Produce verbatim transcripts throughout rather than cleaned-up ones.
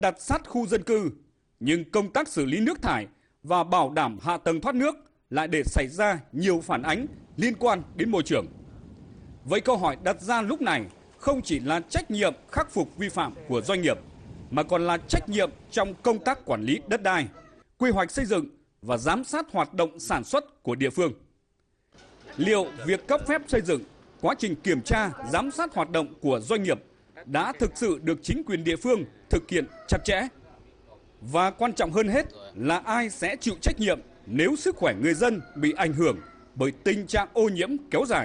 đặt sát khu dân cư, nhưng công tác xử lý nước thải và bảo đảm hạ tầng thoát nước lại để xảy ra nhiều phản ánh liên quan đến môi trường. Vậy câu hỏi đặt ra lúc này không chỉ là trách nhiệm khắc phục vi phạm của doanh nghiệp, mà còn là trách nhiệm trong công tác quản lý đất đai, quy hoạch xây dựng và giám sát hoạt động sản xuất của địa phương. Liệu việc cấp phép xây dựng, quá trình kiểm tra, giám sát hoạt động của doanh nghiệp đã thực sự được chính quyền địa phương thực hiện chặt chẽ? Và quan trọng hơn hết là ai sẽ chịu trách nhiệm nếu sức khỏe người dân bị ảnh hưởng bởi tình trạng ô nhiễm kéo dài?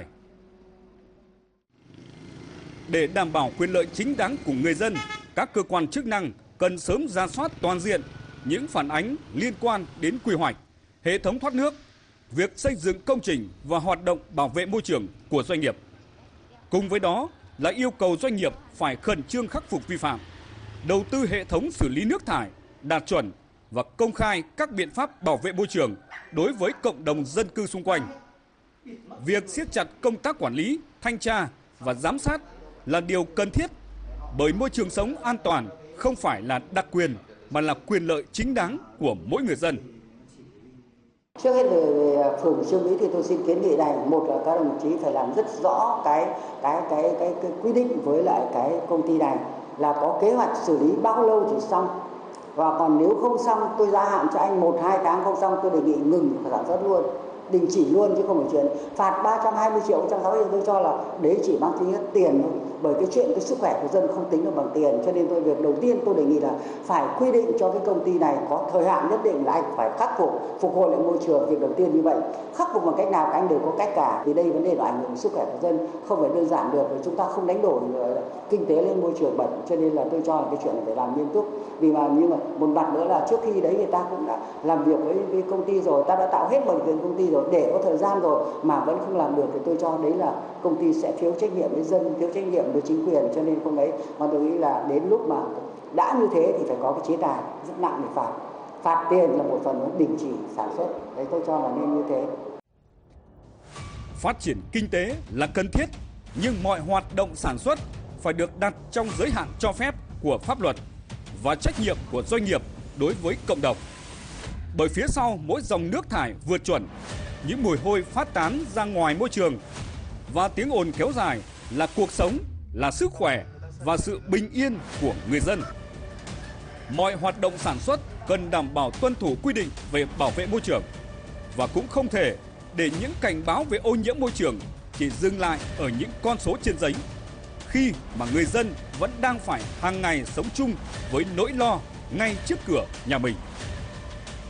Để đảm bảo quyền lợi chính đáng của người dân, các cơ quan chức năng cần sớm rà soát toàn diện những phản ánh liên quan đến quy hoạch, hệ thống thoát nước, việc xây dựng công trình và hoạt động bảo vệ môi trường của doanh nghiệp. Cùng với đó là yêu cầu doanh nghiệp phải khẩn trương khắc phục vi phạm, đầu tư hệ thống xử lý nước thải đạt chuẩn và công khai các biện pháp bảo vệ môi trường đối với cộng đồng dân cư xung quanh. Việc siết chặt công tác quản lý, thanh tra và giám sát là điều cần thiết, bởi môi trường sống an toàn không phải là đặc quyền mà là quyền lợi chính đáng của mỗi người dân. Trước hết về, về phường Trương Mỹ thì tôi xin kiến nghị này, một là các đồng chí phải làm rất rõ cái cái cái cái, cái quy định với lại cái công ty này là có kế hoạch xử lý bao lâu thì xong, và còn nếu không xong tôi gia hạn cho anh một hai tháng không xong tôi đề nghị ngừng sản xuất luôn, đình chỉ luôn, chứ không phải chuyện phạt ba trăm hai mươi triệu, một trăm sáu mươi tôi cho là đấy chỉ mang tính tiền thôi, bởi cái chuyện cái sức khỏe của dân không tính được bằng tiền. Cho nên tôi việc đầu tiên tôi đề nghị là phải quy định cho cái công ty này có thời hạn nhất định là anh phải khắc phục, phục hồi lại môi trường. Việc đầu tiên như vậy, khắc phục bằng cách nào các anh đều có cách cả, vì đây vấn đề là ảnh hưởng đến sức khỏe của dân không phải đơn giản được, và chúng ta không đánh đổi kinh tế lên môi trường bẩn. Cho nên là tôi cho là cái chuyện này phải làm nghiêm túc. Vì mà nhưng mà một mặt nữa là trước khi đấy người ta cũng đã làm việc với, với công ty rồi, ta đã tạo hết mọi quyền công ty rồi, để có thời gian rồi mà vẫn không làm được thì tôi cho đấy là công ty sẽ thiếu trách nhiệm với dân, thiếu trách nhiệm với chính quyền, cho nên không ấy. Mà tôi nghĩ là đến lúc mà đã như thế thì phải có cái chế tài rất nặng để phạt. Phạt tiền là một phần, đình chỉ sản xuất. Đấy tôi cho là nên như thế. Phát triển kinh tế là cần thiết, nhưng mọi hoạt động sản xuất phải được đặt trong giới hạn cho phép của pháp luật và trách nhiệm của doanh nghiệp đối với cộng đồng. Bởi phía sau mỗi dòng nước thải vượt chuẩn, những mùi hôi phát tán ra ngoài môi trường và tiếng ồn kéo dài là cuộc sống, là sức khỏe và sự bình yên của người dân. Mọi hoạt động sản xuất cần đảm bảo tuân thủ quy định về bảo vệ môi trường, và cũng không thể để những cảnh báo về ô nhiễm môi trường chỉ dừng lại ở những con số trên giấy, khi mà người dân vẫn đang phải hàng ngày sống chung với nỗi lo ngay trước cửa nhà mình.